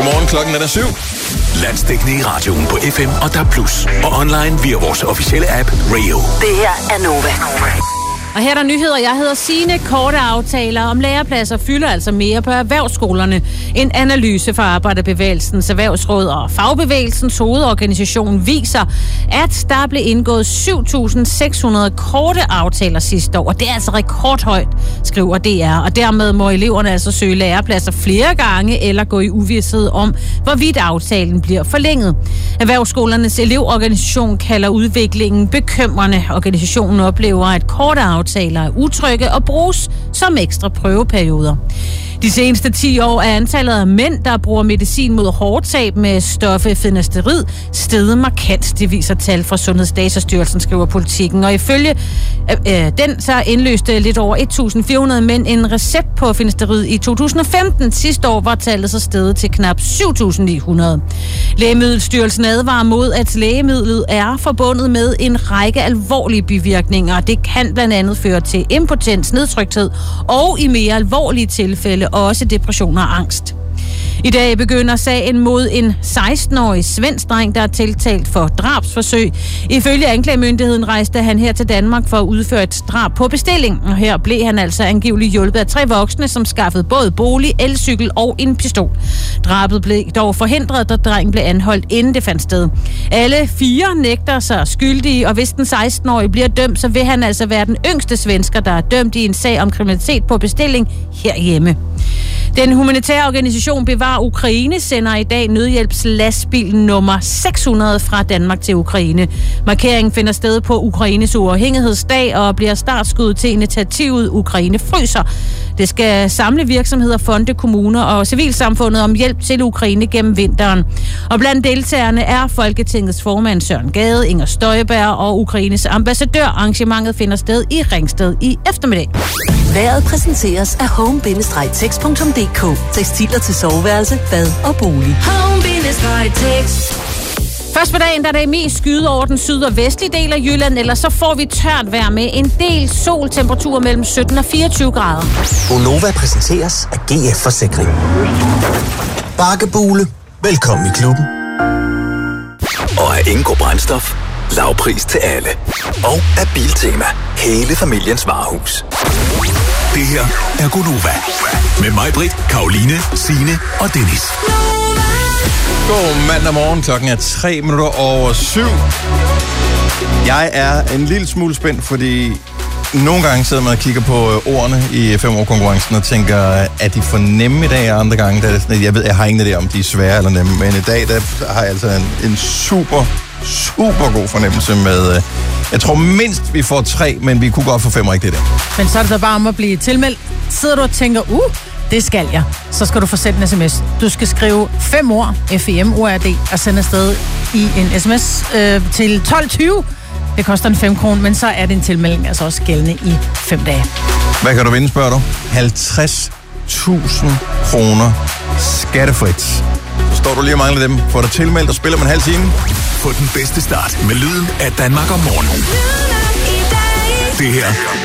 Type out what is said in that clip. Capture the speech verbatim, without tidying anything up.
Godmorgen, klokken er der syv. Landsdækkende i radioen på F M og D A B plus, og online via vores officielle app Rio. Det her er Nova. Og her er der nyheder. Jeg hedder Signe. Korte aftaler om lærepladser fylder altså mere på erhvervsskolerne. En analyse fra Arbejderbevægelsens Erhvervsråd og Fagbevægelsens hovedorganisation viser, at der blev indgået syv tusind seks hundrede korte aftaler sidste år. Og det er altså rekordhøjt, skriver D R. Og dermed må eleverne altså søge lærepladser flere gange eller gå i uvished om, hvorvidt aftalen bliver forlænget. Erhvervsskolernes elevorganisation kalder udviklingen bekymrende. Organisationen oplever, at korte aftaler er utrygge og bruges som ekstra prøveperioder. De seneste ti år er antallet af mænd, der bruger medicin mod hårtab med stoffet finasterid, steget markant. Det viser tal fra Sundhedsdatastyrelsen, skriver Politikken. Og ifølge øh, den, så indløste lidt over et tusind fire hundrede mænd en recept på finasterid i to tusind og femten. Sidste år var tallet så steget til knap syv tusind ni hundrede. Lægemiddelstyrelsen advarer mod, at lægemidlet er forbundet med en række alvorlige bivirkninger. Det kan blandt andet føre til impotens, nedtrykthed og i mere alvorlige tilfælde også depression og angst. I dag begynder sagen mod en seksten-årig svensk dreng, der er tiltalt for drabsforsøg. Ifølge anklagemyndigheden rejste han her til Danmark for at udføre et drab på bestilling. Og her blev han altså angiveligt hjulpet af tre voksne, som skaffede både bolig, elcykel og en pistol. Drabet blev dog forhindret, da drengen blev anholdt, inden det fandt sted. Alle fire nægter sig skyldige, og hvis den seksten-årige bliver dømt, så vil han altså være den yngste svensker, der er dømt i en sag om kriminalitet på bestilling herhjemme. Den humanitære organisation Bevar Ukraine sender i dag nødhjælpslastbil nummer seks hundrede fra Danmark til Ukraine. Markeringen finder sted på Ukraines uafhængighedsdag og bliver startskuddet til initiativet Ukraine fryser. Det skal samle virksomheder, fonde, kommuner og civilsamfundet om hjælp til Ukraine gennem vinteren. Og blandt deltagerne er Folketingets formand Søren Gade, Inger Støjberg og Ukraines ambassadør. Arrangementet finder sted i Ringsted i eftermiddag. Vejret præsenteres af home bindestreg text punktum d k. Tekstiler til soveværelse, bad og bolig. home bindestreg text. Først på dagen, der er det mest skyde over den syd- og vestlige del af Jylland, eller så får vi tørt vejr med en del sol, temperatur mellem sytten og fireogtyve grader. Gonova præsenteres af G F Forsikring. Bakkebule. Velkommen i klubben. Og af Ingo Brændstof. Lavpris til alle. Og af Biltema. Hele familiens varehus. Det her er Gonova. Med mig, Britt, Karoline, Signe og Dennis. God mandag morgen, klokken er tre minutter over syv. Jeg er en lille smule spændt, fordi nogle gange sidder man og kigger på ordene i fem år konkurrencen og tænker, er de for nemme i dag, og andre gange, der er det sådan, jeg ved, jeg har ingen idé om, de er svære eller nemme, men i dag, der har jeg altså en, en super, super god fornemmelse med, jeg tror mindst vi får tre, men vi kunne godt få fem rigtigt i dag. Men så er det så bare om at blive tilmeldt. Sidder du og tænker, uh, det skal jeg. Så skal du få sendt en sms. Du skal skrive fem ord, F E M O R D, og sende afsted i en sms øh, til tolv tyve. Det koster en fem kroner, men så er det en tilmelding altså også gældende i fem dage. Hvad kan du vinde, spørger du? halvtreds tusind kroner skattefrit. Så står du lige og mangler dem. Får du tilmeldt, og spiller man en halv time. Få den bedste start med lyden af Danmark om morgenen. Det her